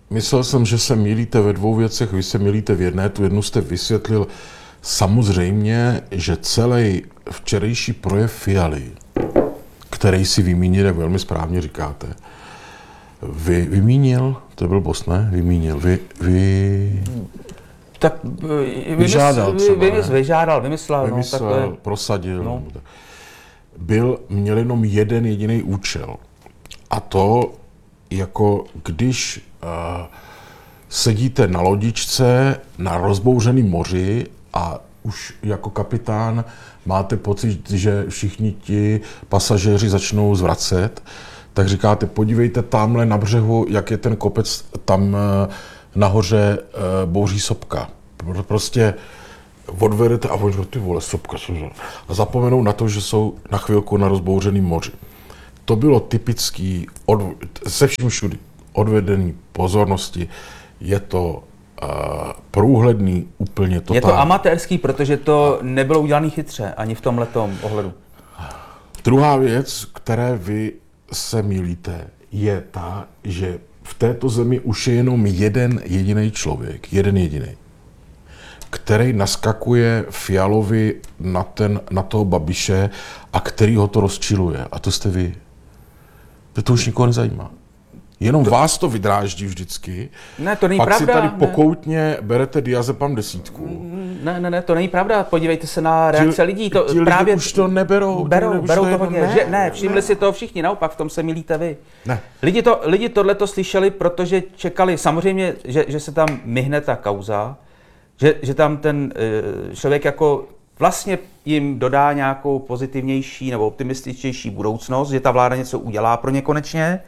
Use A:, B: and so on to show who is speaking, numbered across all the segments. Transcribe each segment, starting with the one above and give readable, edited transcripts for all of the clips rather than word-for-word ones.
A: myslel jsem, že se mýlíte ve dvou věcech, vy se mýlíte v jedné, tu jednu jste vysvětlil. Samozřejmě, že celý včerejší projev Fialy, který si vymínil, jak velmi správně říkáte, vymínil, to byl boss, ne? Vymínil,
B: Tak
A: vyžádal třeba,
B: vymyslel,
A: no, prosadil. No. Měl jenom jeden jediný účel. A to, jako když sedíte na lodičce na rozbouřeném moři a už jako kapitán máte pocit, že všichni ti pasažéři začnou zvracet, tak říkáte, podívejte tamhle na břehu, jak je ten kopec, tam nahoře bouří sopka. Prostě odvedete a oni ty vole, sopka. A zapomenou na to, že jsou na chvilku na rozbouřeném moři. To bylo typický, se vším všudy, odvedený pozornosti. Je to průhledný úplně totálně.
B: Je to amatérský, protože to nebylo udělané chytře, ani v tomhletom ohledu.
A: Druhá věc, které vy se mýlíte, je ta, že v této zemi už je jenom jeden jediný člověk, který naskakuje Fialovi na toho Babiše a který ho to rozčiluje. A to jste vy. To už nikoho nezajímá. Jenom vás to vydráždí vždycky.
B: Ne, to není
A: pak
B: pravda.
A: Pak si tady pokoutně berete diazepam 10.
B: Ne, to není pravda. Podívejte se na reakce lidí. To
A: ti
B: právě
A: lidi už to neberou.
B: Berou to hodně. Všimli si toho všichni, naopak v tom se mýlíte vy.
A: Ne.
B: Lidi tohleto slyšeli, protože čekali samozřejmě, že se tam myhne ta kauza, že tam ten člověk jako vlastně jim dodá nějakou pozitivnější nebo optimističtější budoucnost, že ta vláda něco udělá pro ně konečně.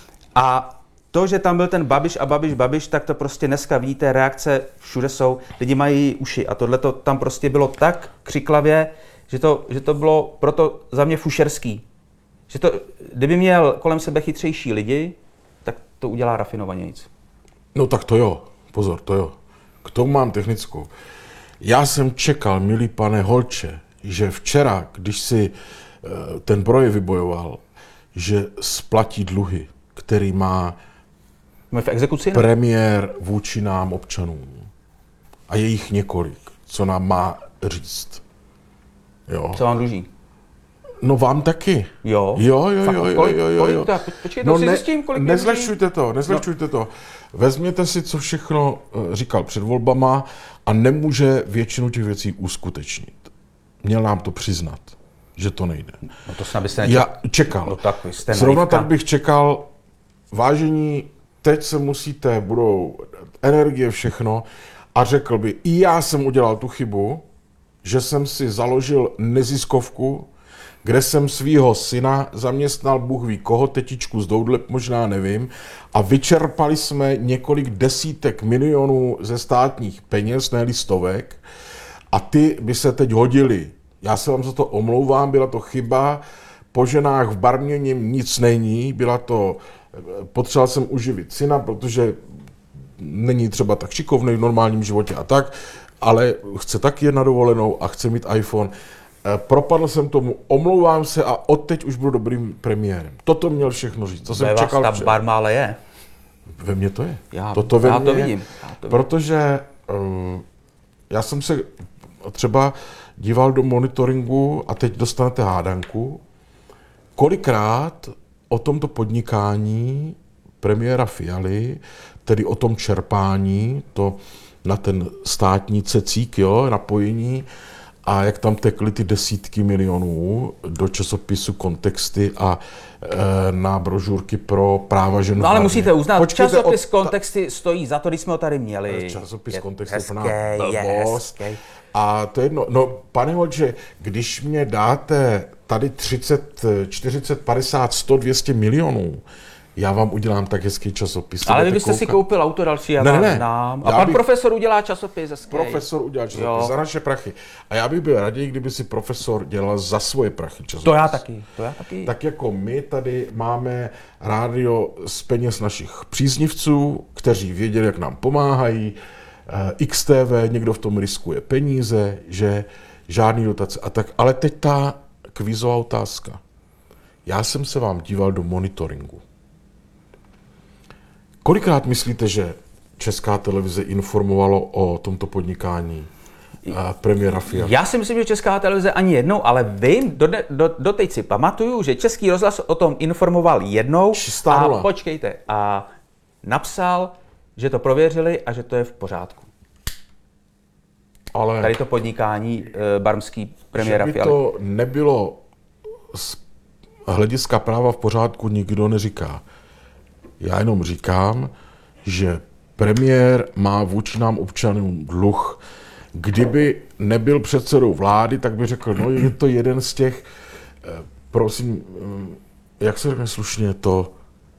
B: A to, že tam byl ten Babiš, tak to prostě dneska vidíte, reakce všude jsou, lidi mají uši a tohleto tam prostě bylo tak křiklavě, že to bylo proto za mě fušerský. Že to, kdyby měl kolem sebe chytřejší lidi, tak to udělá rafinovanějc.
A: No tak to jo, pozor, to jo. K tomu mám technickou. Já jsem čekal, milý pane Holče, že včera, když si ten projev vybojoval, že splatí dluhy, který má
B: v exekuci,
A: premiér vůči nám občanům. A je jich několik, co nám má říct. Jo.
B: Co vám dluží?
A: No vám taky.
B: Jo.
A: Jo.
B: Počkej, to si zjistím, kolik
A: nezlehčujte to. Vezměte si, co všechno říkal před volbama a nemůže většinu těch věcí uskutečnit. Měl nám to přiznat, že to nejde.
B: No to snad byste nečekal.
A: Já čekal.
B: No tak vy jste
A: Zrovna
B: naivka.
A: tak bych čekal, vážení, teď se musíte, budou energie, všechno, a řekl by, i já jsem udělal tu chybu, že jsem si založil neziskovku, kde jsem svýho syna zaměstnal Bůh ví koho, tetičku z Doudle, možná nevím, a vyčerpali jsme několik desítek milionů ze státních peněz, ne stovek, a ty by se teď hodily. Já se vám za to omlouvám, byla to chyba, po ženách v Barměně nic není, potřeboval jsem uživit syna, protože není třeba tak šikovný v normálním životě a tak, ale chce taky jet na dovolenou a chce mít iPhone. Propadl jsem tomu, omlouvám se a odteď už budu dobrým premiérem. Toto měl všechno říct. To jsem čekal.
B: Ta barma ale je.
A: Ve mně to je.
B: Já to vidím.
A: Protože já jsem se třeba díval do monitoringu a teď dostanete hádanku. Kolikrát o tomto podnikání premiéra Fialy, tedy o tom čerpání, to na ten státní cecík, jo, napojení, a jak tam tekly ty desítky milionů do časopisu Kontexty a na brožurky pro práva žen.
B: No ale musíte uznat, časopis Kontexty stojí za to, když jsme ho tady měli.
A: Časopis Kontexty pro nás blbost. A to je jedno. No, pane Holče, když mě dáte tady 30, 40, 50, 100, 200 milionů, já vám udělám tak hezký časopis.
B: Ale vy byste si koupil auto další, já vám znám. A pan profesor udělá časopis hezký.
A: Profesor udělá časopis za naše prachy. A já bych byl raději, kdyby si profesor dělal za svoje prachy časopis.
B: To já taky.
A: Tak jako my tady máme rádio z peněz našich příznivců, kteří věděli, jak nám pomáhají, XTV, někdo v tom riskuje peníze, že žádný dotace a tak. Ale teď ta kvízová otázka. Já jsem se vám díval do monitoringu. Kolikrát myslíte, že Česká televize informovalo o tomto podnikání premiéra Fialy?
B: Já si myslím, že Česká televize ani jednou, ale vím, doteď si pamatuju, že Český rozhlas o tom informoval jednou a počkejte, a napsal, že to prověřili a že to je v pořádku.
A: Ale
B: tady to podnikání barmský premiéra Fialy.
A: Že by to nebylo z hlediska práva v pořádku, nikdo neříká. Já jenom říkám, že premiér má vůči nám občanům dluh. Kdyby nebyl předsedou vlády, tak by řekl, no je to jeden z těch, prosím, jak se řekne slušně, to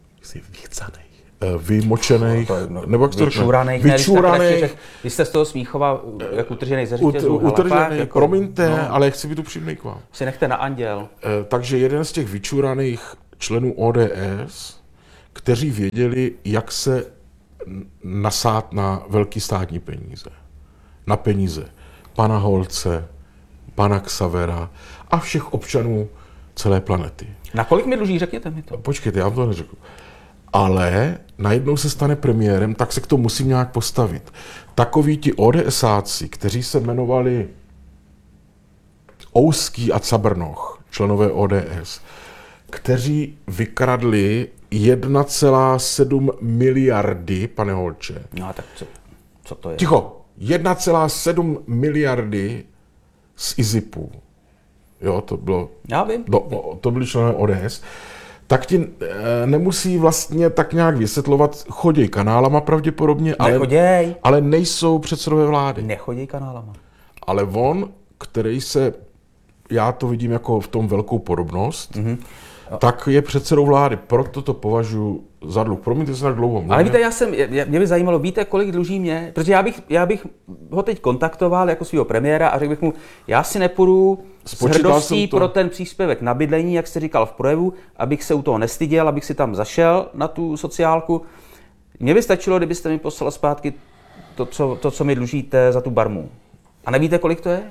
A: vymočených, nebo jak se to řekne?
B: Vyčuraných. Vy jste z toho Smíchova jak utržený ze řetězu.
A: Utržený, jako, promiňte, no. Ale chci být upřímnej k vám.
B: Si nechte na anděl.
A: Takže jeden z těch vyčuraných členů ODS, kteří věděli, jak se nasát na velký státní peníze. Na peníze pana Holce, pana Xavera a všech občanů celé planety.
B: Na kolik mi dluží, řekněte mi to.
A: Počkejte, já vám to neřeknu. Ale najednou se stane premiérem, tak se k tomu musím nějak postavit. Takoví ti ODSáci, kteří se jmenovali Ouský a Cabrnoch, členové ODS, kteří vykradli 1,7 miliardy, pane Holče.
B: No a tak co to je?
A: Ticho! 1,7 miliardy z IZIPu. Jo, to bylo...
B: Já vím.
A: To byli členové ODS. Tak ti nemusí vlastně tak nějak vysvětlovat, choděj kanálama pravděpodobně, ale nejsou předsedové vlády.
B: Nechoděj kanálama.
A: Ale on, který se, já to vidím jako v tom velkou podobnost, tak je předsedou vlády, proto to považuji za dluh. Promiňte se tak dlouho mluvím.
B: Ale víte, mě by zajímalo, víte, kolik dluží mě? Protože já bych ho teď kontaktoval jako svého premiéra a řekl bych mu, já si nepůjdu s hrdostí pro ten příspěvek na bydlení, jak jste říkal v projevu, abych se u toho nestyděl, abych si tam zašel na tu sociálku. Mně by stačilo, kdybyste mi poslal zpátky to, co mi dlužíte za tu barmu. A nevíte, kolik to je?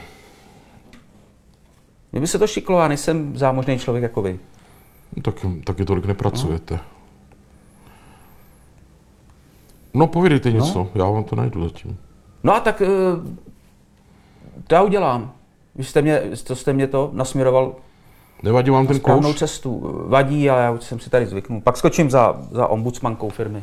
B: Mně by se to šiklo, já nejsem zámožný člověk jako vy.
A: Taky tolik nepracujete. No povídejte něco, já vám to najdu zatím.
B: No a tak to já udělám. Vy jste mě to nasměroval.
A: Nevadí vám ten kouš?
B: Cestu. Vadí, ale já už jsem si tady zvyknul. Pak skočím za ombudsmankou firmy.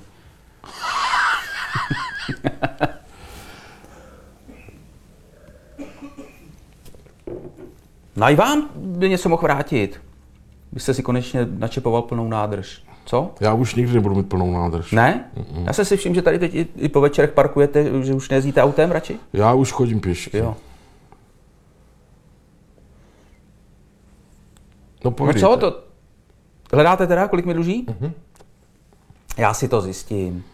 B: No i vám by něco mohl vrátit. Byste si konečně načepoval plnou nádrž. Co?
A: Já už nikdy nebudu mít plnou nádrž.
B: Ne? Já jsem si všiml, že tady teď i po večerech parkujete, že už nejezdíte autem radši?
A: Já už chodím pěšky.
B: Jo.
A: No
B: co to? Hledáte teda, kolik mi dluží? Já si to zjistím.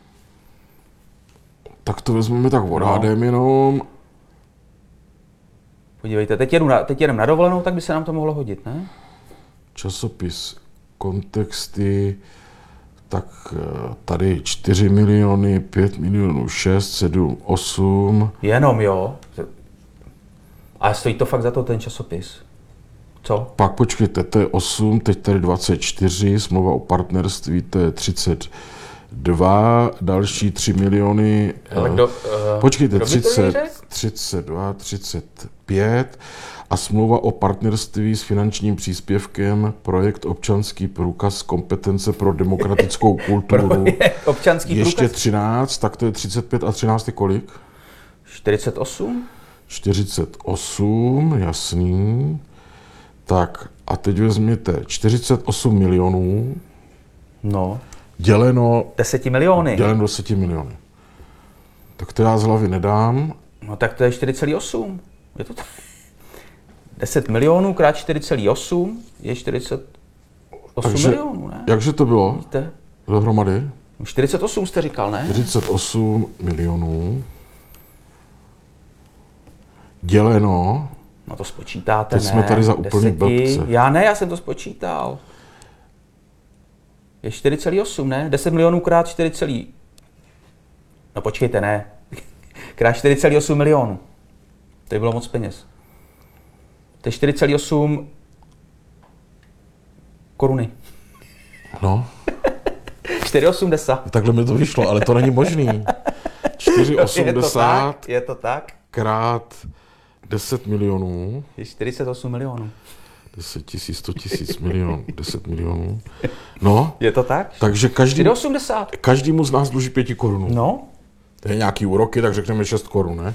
A: Tak to vezmeme tak odhadem jenom.
B: Podívejte, teď jedem na dovolenou, tak by se nám to mohlo hodit, ne?
A: Časopis, kontexty, tak tady 4 miliony, 5 milionů, 6, 7, 8.
B: Jenom jo. A stojí to fakt za to ten časopis? Co?
A: Pak počkejte, to je 8, teď tady 24, smlouva o partnerství, to je 32, další 3 miliony. Počkejte, 32, 35 a smlouva o partnerství s finančním příspěvkem, projekt občanský průkaz, kompetence pro demokratickou kulturu.
B: Občanský
A: ještě
B: průkaz?
A: 13, tak to je 35 a 13 je kolik?
B: 48.
A: 48, jasný. Tak a teď vezměte 48 milionů.
B: No.
A: Děleno
B: 10 miliony.
A: Děleno 10 miliony. Tak to já z hlavy nedám.
B: No tak to je 4,8. Je to tak. 10 milionů krát 4,8 je 48 milionů, ne?
A: Jakže to bylo?
B: Víte?
A: Dohromady?
B: 48 jste říkal, ne?
A: 48 milionů. Děleno.
B: No to spočítáte,
A: teď jsme tady za úplný blbce.
B: Já jsem to spočítal. Je 4,8, ne? 10 milionů krát 4, no počkejte, ne. Krát 4,8 milionů. To by bylo moc peněz. To je 4,8 koruny.
A: No.
B: 4,80.
A: Takhle mi to vyšlo, ale to není možný. 4,80
B: Je to tak?
A: krát 10 milionů.
B: Je 48 milionů.
A: 10 tisíc, 100 tisíc, milion, 10 milionů. No,
B: Je to tak?
A: takže
B: 4,80.
A: každému z nás dluží 5 korun.
B: No.
A: To je nějaký úroky, tak řekneme 6 korun, ne?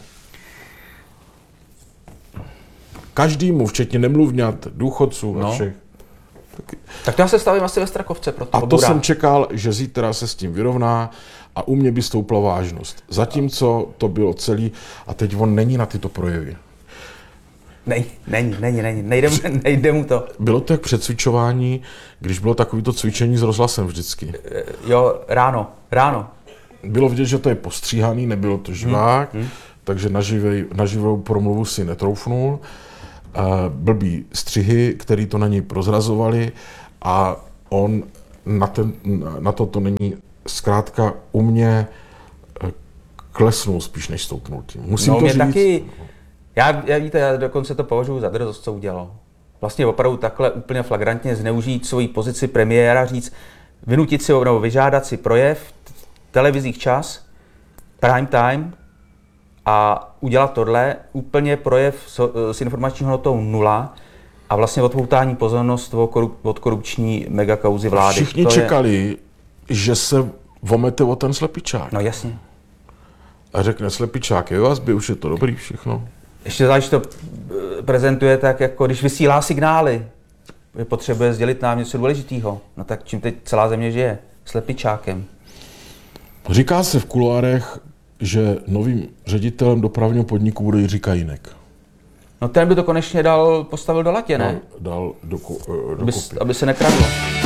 A: Každému, včetně nemluvňat, důchodců a všech.
B: Tak to já se stavím asi ve Strakovce.
A: A to jsem čekal, že zítra se s tím vyrovná a u mě by stoupla vážnost. Zatímco to bylo celý, a teď on není na tyto projevy.
B: Není. Nejde mu to.
A: Bylo to jak přecvičování, když bylo takovýto cvičení s rozhlasem vždycky.
B: Jo, ráno.
A: Bylo vidět, že to je postříhaný, nebylo to živák, takže na živou promluvu si netroufnul. Blbý střihy, který to na něj prozrazovali a on na to není zkrátka u mě klesnul spíš, než stoupnul tím. Musím to říct.
B: Taky, já dokonce to považuji za drzost, co udělal. Vlastně opravdu takhle úplně flagrantně zneužít svoji pozici premiéra, říct, vynutit si nebo vyžádat si projev, televizích čas, prime time a udělat tohle, úplně projev s informační hodnotou 0 a vlastně odpoutání pozornost od korupční megakauzy vlády.
A: Všichni čekali, že se vomete o ten slepičák.
B: No jasně.
A: A řekne, slepičák je vazby, už je to dobrý všechno.
B: Ještě zvlášť to prezentuje tak, jako když vysílá signály, potřebuje sdělit nám něco důležitého. No tak čím teď celá země žije? Slepičákem.
A: Říká se v kuloárech, že novým ředitelem dopravního podniku bude Jiří Kajínek.
B: No ten by to konečně postavil do latě, ne?
A: Dal do
B: aby se nekradlo.